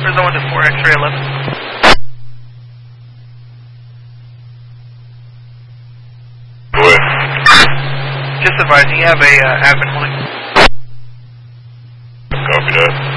Where's the 1 to 4 X-ray 11? Go ahead. Just advising, you have a admin holding. Copy that.